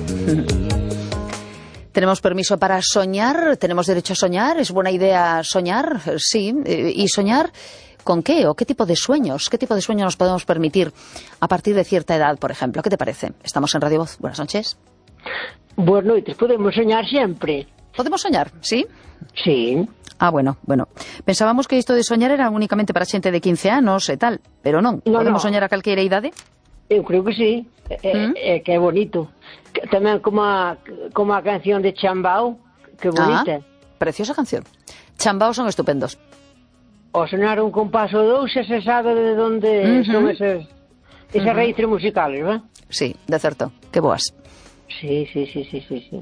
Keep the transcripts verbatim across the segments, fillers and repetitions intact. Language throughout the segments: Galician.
¿Tenemos permiso para soñar? ¿Tenemos derecho a soñar? ¿Es buena idea soñar? Sí. ¿Y soñar con qué? ¿O qué tipo de sueños? ¿Qué tipo de sueños nos podemos permitir a partir de cierta edad, por ejemplo? ¿Qué te parece? Estamos en Radio Voz. Buenas noches. Buenas noches. Podemos soñar siempre. ¿Podemos soñar? ¿Sí? Sí. Ah, bueno, bueno. Pensábamos que isto de soñar era únicamente para xente de quince anos e tal, pero non. No, Podemos no. soñar a calqueira idade? Eu creo que sí. É, ¿Mm? é que é bonito. Que- Tamén como a, como a canción de Chambao, que bonita. Ah, preciosa canción. Chambao son estupendos. O sonar un compaso dous xa se sabe de onde Ujú. son esas, esas Ujú. raíces musicales, ¿verdad? Sí, de certo. Que boas. Sí, sí, sí, sí, sí, sí.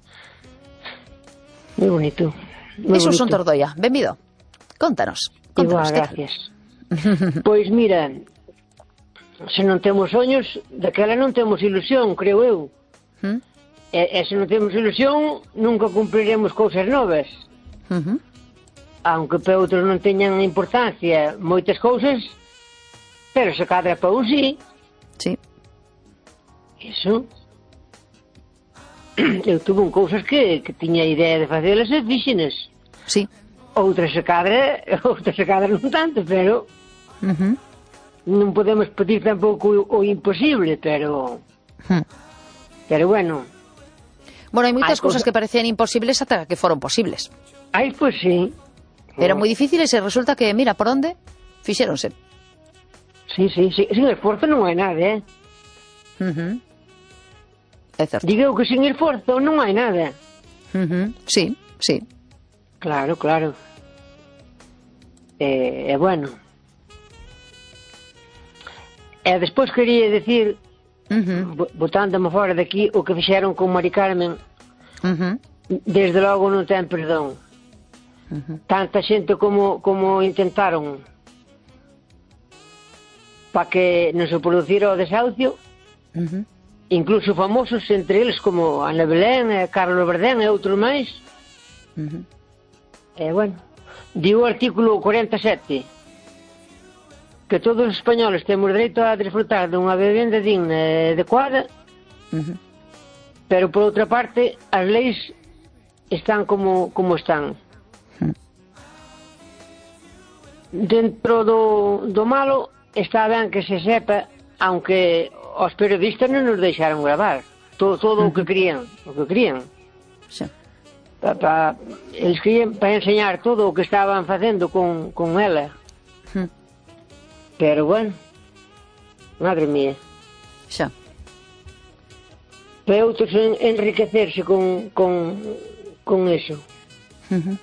Moi bonito. Moi Iso son bonito. Tordoia. Benvido. Contanos. Contanos. Igual, que tal? gracias. Pois mira, se non temos soños, daquela non temos ilusión, creo eu. ¿Mm? E, e se non temos ilusión, nunca cumpriremos cousas novas. Ujú. Aunque para outros non teñan importancia moitas cousas, pero se cadra para un sí, Sí. iso. Eu tuve un cousas que, que tiña idea de facelas e fíxenas. Sí. Outras se cadra, outras se cadra non tanto, pero Ujú. non podemos pedir tampouco o, o imposible, pero Hmm. pero bueno. Bueno, hai moitas Hai cousas cousa- que parecían imposibles ata que foron posibles. Ai, pois sí. Eran moi difíciles e resulta que, mira, por onde fixéronse. Sí, sí, sí. Sin esforzo non hai nada, eh? Ujú. É certo. Digo que sin esforzo non hai nada. Ujú. Sí, sí. Claro, claro. E, e bueno. E despois quería decir, Ujú. bo- botándome fora daqui, o que fixeron con Mari Carmen, Ujú. desde logo non ten perdón. Ujú. Tanta xente como, como intentaron para que non se producira o desahucio, Ujú. incluso famosos, entre eles como Ana Belén, e Carlos Verdén e outros máis. Ujú. E, bueno, digo o artículo cuarenta e sete que todos os españoles temos dereito a disfrutar dunha vivenda digna e adecuada, Ujú. pero por outra parte as leis están como, como están. Mm. Dentro do, do malo está ben que se sepa, aunque os periodistas non nos deixaron gravar todo, todo o que querían, o que querían. Sí. Pa, pa, eles querían para enseñar todo o que estaban facendo con, con ela. Ujú. Pero bueno, madre mía, Xa. para outros en, enriquecerse con, con, con eso. Ujú.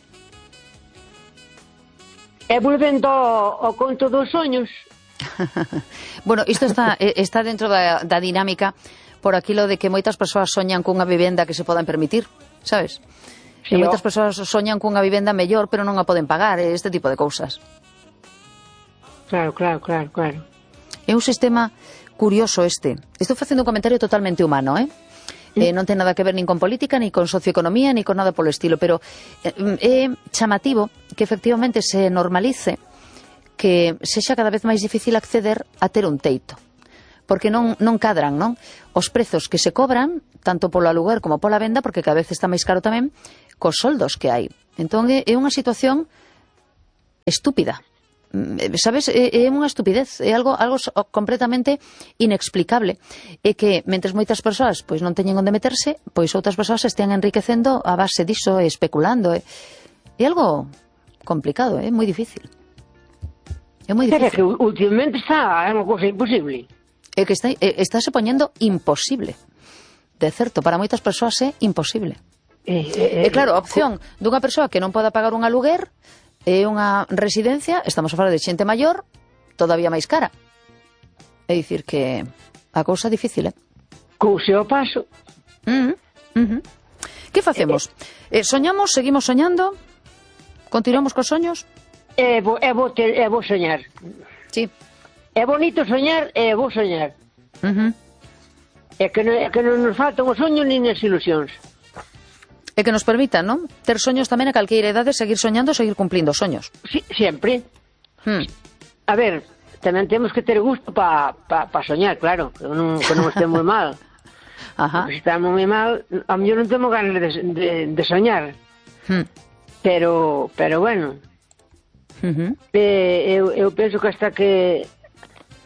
E volvendo ao, ao conto dos soños, Bueno, isto está eh, está dentro da, da dinámica por aquilo de que moitas persoas soñan cunha vivenda que se podan permitir, sabes? Sí, E moitas ó. persoas soñan cunha vivenda mellor, pero non a poden pagar, e este tipo de cousas. claro, claro, claro, claro. É un sistema curioso este. Estou facendo un comentario totalmente humano, eh? Eh, non ten nada que ver nin con política, nin con socioeconomía, nin con nada polo estilo, pero eh, é chamativo que efectivamente se normalice que sexa cada vez máis difícil acceder a ter un teito. Porque non, non cadran, non? Os prezos que se cobran, tanto polo aluguer como pola venda, porque cada vez está máis caro tamén, cos soldos que hai. Entón é é unha situación estúpida. Mm, Sabes, é, é unha estupidez, é algo algo so- completamente inexplicable. É que, mentres moitas persoas pois non teñen onde meterse, pois outras persoas se estean enriquecendo a base diso, e especulando. É, é algo complicado, é moi difícil. É moi Pero é que difícil. últimamente está, é unha cousa imposible. É que está, é, estáse poñendo imposible. De certo, para moitas persoas é imposible. E, e, E claro, a opción dunha persoa que non poda pagar un aluguer é unha residencia, estamos a falar de xente maior, todavía máis cara. É dicir que a cousa é difícil, eh? Couse ao paso. Uh -huh, uh -huh. Que facemos? Eh, soñamos, seguimos soñando? Continuamos cos soños? É bo, é bo, ter, é bo soñar. Sí. É bonito soñar e é bo soñar. Uh -huh. É que, non, é que non nos faltan os soños nin as ilusións. E que nos permitan, non? Ter soños tamén a calqueira idade, seguir soñando, seguir cumplindo soños. Si, sempre. Hmm. A ver, tamén temos que ter gusto para pa, pa soñar, claro, que non, que non estemos mal. Ajá. Se estamos moi mal, a mellor non temos ganas de, de, de soñar. Hmm. Pero, pero bueno, Uh-huh. eh, eu, eu penso que hasta que